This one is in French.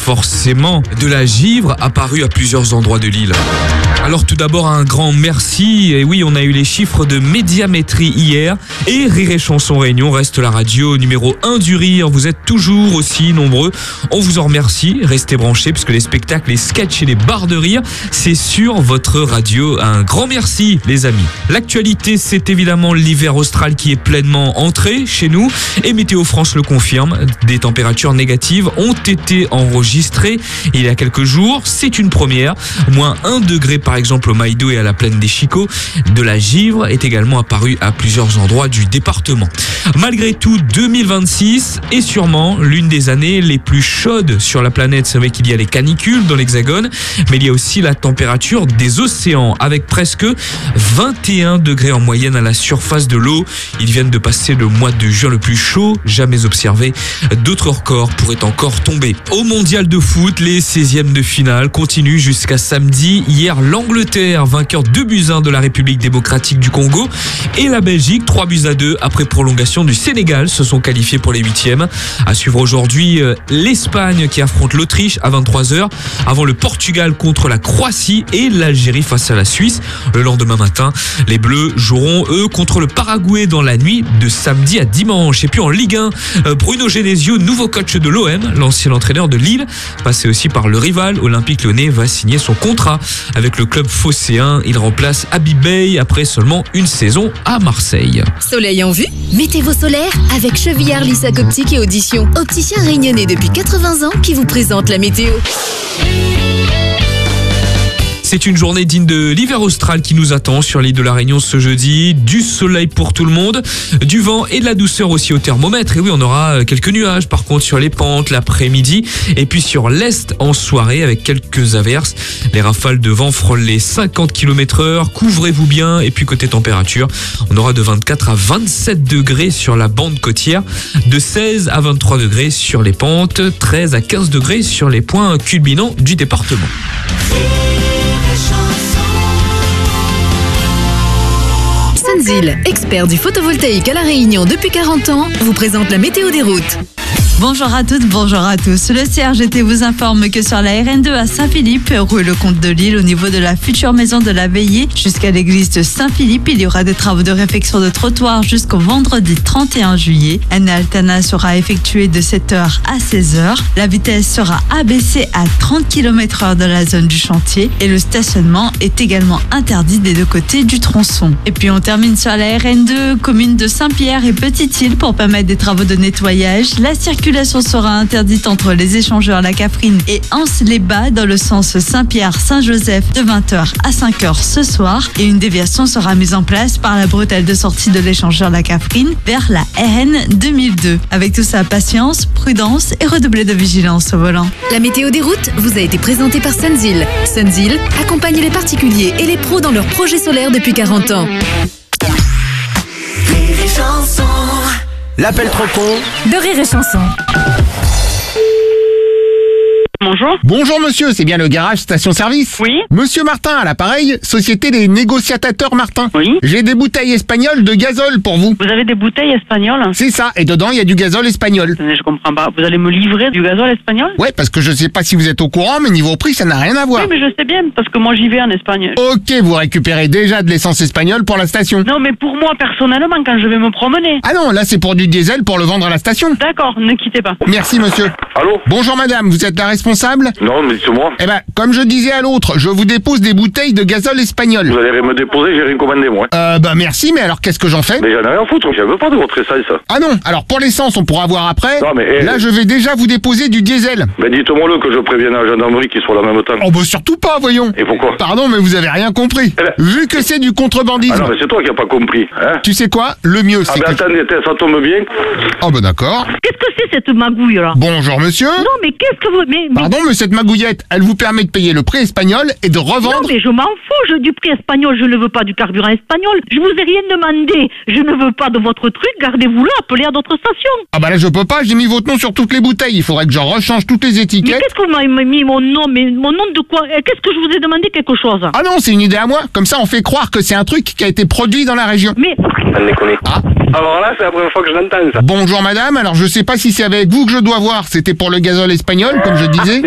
forcément de la givre apparue à plusieurs endroits de l'île. Alors tout d'abord un grand merci, et oui on a eu les chiffres de Médiamétrie hier, et Rire et Chanson Réunion reste la radio numéro 1 du rire, vous êtes toujours aussi nombreux, on vous en remercie, restez branchés puisque les spectacles, les sketchs et les barres de rire, c'est sur votre radio, un grand merci les amis. L'actualité c'est évidemment l'hiver austral qui est pleinement entré chez nous, et Météo France le confirme, des températures négatives ont été enregistrées il y a quelques jours, c'est une première, moins 1 degré par exemple au Maïdo et à la plaine des Chicots. De la givre est également apparue à plusieurs endroits du département. Malgré tout, 2026 est sûrement l'une des années les plus chaudes sur la planète. C'est vrai qu'il y a les canicules dans l'Hexagone, mais il y a aussi la température des océans avec presque 21 degrés en moyenne à la surface de l'eau. Ils viennent de passer le mois de juin le plus chaud jamais observé. D'autres records pourraient encore tomber. Au mondial de foot, les 16e de finale continuent jusqu'à samedi. Hier, l'Angleterre, vainqueur 2-1 de la République démocratique du Congo, et la Belgique, 3-2 après prolongation du Sénégal, se sont qualifiés pour les 8e. À suivre aujourd'hui, l'Espagne qui affronte l'Autriche à 23h, avant le Portugal contre la Croatie et l'Algérie face à la Suisse. Le lendemain matin, les Bleus joueront eux contre le Paraguay dans la nuit de samedi à dimanche. Et puis en Ligue 1, Bruno Genesio, nouveau coach de l'OM, l'ancien entraîneur de Lille, passé aussi par le rival Olympique Lyonnais, va signer son contrat avec le club phocéen. Il remplace Habib Beye après seulement une saison à Marseille. Soleil en vue? Mettez vos solaires avec Chevillard Lissac Optique et Audition. Opticien réunionnais depuis 80 ans qui vous présente la météo. C'est une journée digne de l'hiver austral qui nous attend sur l'île de la Réunion ce jeudi. Du soleil pour tout le monde, du vent et de la douceur aussi au thermomètre. Et oui, on aura quelques nuages par contre sur les pentes l'après-midi. Et puis sur l'est en soirée avec quelques averses. Les rafales de vent frôlent les 50 km/h. Couvrez-vous bien. Et puis côté température, on aura de 24 à 27 degrés sur la bande côtière. De 16 à 23 degrés sur les pentes. 13 à 15 degrés sur les points culminants du département. Sunzil, expert du photovoltaïque à La Réunion depuis 40 ans, vous présente la météo des routes. Bonjour à toutes, bonjour à tous. Le CRGT vous informe que sur la RN2 à Saint-Philippe, rue Le Comte de Lille, au niveau de la future maison de la Veillée jusqu'à l'église de Saint-Philippe, il y aura des travaux de réfection de trottoir jusqu'au vendredi 31 juillet. Un alternat sera effectué de 7h à 16h. La vitesse sera abaissée à 30 km/h dans la zone du chantier et le stationnement est également interdit des deux côtés du tronçon. Et puis on termine sur la RN2, commune de Saint-Pierre et Petite-Île pour permettre des travaux de nettoyage. La circulation sera interdite entre les échangeurs La Cafrine et Anse-les-Bas dans le sens Saint-Pierre-Saint-Joseph de 20h à 5h ce soir. Et une déviation sera mise en place par la bretelle de sortie de l'échangeur La Cafrine vers la RN 2002. Avec tout ça, patience, prudence et redoubler de vigilance au volant. La météo des routes vous a été présentée par Sunzil. Sunzil accompagne les particuliers et les pros dans leurs projets solaires depuis 40 ans. L'appel trop con De Rire et Chanson. Bonjour. Bonjour monsieur, c'est bien le garage station-service? Oui. Monsieur Martin à l'appareil, Société des négociatateurs Martin. Oui. J'ai des bouteilles espagnoles de gazole pour vous. Vous avez des bouteilles espagnoles? C'est ça, et dedans il y a du gazole espagnol. Attendez, je comprends pas. Vous allez me livrer du gazole espagnol? Ouais, parce que je sais pas si vous êtes au courant, mais niveau prix ça n'a rien à voir. Oui, mais je sais bien, parce que moi j'y vais en Espagne. Ok, vous récupérez déjà de l'essence espagnole pour la station. Non, mais pour moi, personnellement, quand je vais me promener. Ah non, là c'est pour du diesel pour le vendre à la station. D'accord, ne quittez pas. Merci monsieur. Allô? Bonjour madame, vous êtes la responsable? Non, mais dites-moi. Eh ben, comme je disais à l'autre, je vous dépose des bouteilles de gazole espagnol. Vous allez me déposer, j'ai rien commandé, moi. Bah merci, mais alors qu'est-ce que j'en fais? Mais j'en ai rien à foutre, je veux pas de votre essence. Ah non, alors pour l'essence on pourra voir après. Non, mais, là je vais déjà vous déposer du diesel. Ben dites-moi-le que je prévienne la gendarmerie qu'ils soient là en même temps. Oh bah surtout pas, voyons. Et pourquoi? Pardon, mais vous avez rien compris. Eh ben- Vu que c'est du contrebandisme. Ah non, mais c'est toi qui as pas compris, hein? Tu sais quoi? Le mieux Ah c'est ben que... attendez, ça tombe bien. Oh bah d'accord. Qu'est-ce que c'est cette magouille là? Bonjour monsieur. Non, mais qu'est-ce que vous. Mais... Pardon, mais cette magouillette, elle vous permet de payer le prix espagnol et de Non, revendre... mais je m'en fous du prix espagnol, je ne veux pas du carburant espagnol. Je vous ai rien demandé. Je ne veux pas de votre truc, gardez-vous là, appelez à d'autres stations. Ah bah là je peux pas, j'ai mis votre nom sur toutes les bouteilles. Il faudrait que je rechange toutes les Mais étiquettes. qu'est-ce que vous m'avez mis mon nom? Mais mon nom de quoi? Qu'est-ce que je vous ai demandé quelque chose? Ah non, c'est une idée à moi. Comme ça on fait croire que c'est un truc qui a été produit dans la région. Mais. Elle déconne. Ah. Alors là, c'est la première fois que je l'entends, ça. Bonjour madame, alors je sais pas si c'est avec vous que je dois voir. C'était pour le gazole espagnol, comme je disais.